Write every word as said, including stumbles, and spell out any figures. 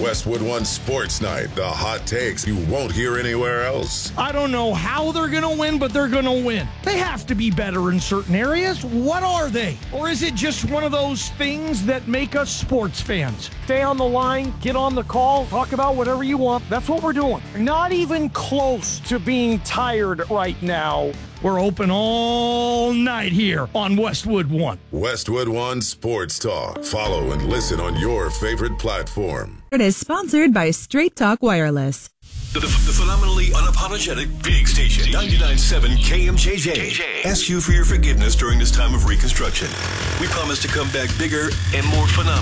Westwood One Sports Night, the hot takes you won't hear anywhere else. I don't know how they're going to win, but they're going to win. They have to be better in certain areas. What are they? Or is it just one of those things that make us sports fans? Stay on the line, get on the call, talk about whatever you want. That's what we're doing. Not even close to being tired right now. We're open all night here on Westwood One. Westwood One Sports Talk. Follow and listen on your favorite platform. It is sponsored by Straight Talk Wireless. The, the, the phenomenally unapologetic big station, ninety-nine point seven K M J J. Ask you for your forgiveness during this time of reconstruction. We promise to come back bigger and more phenomenal.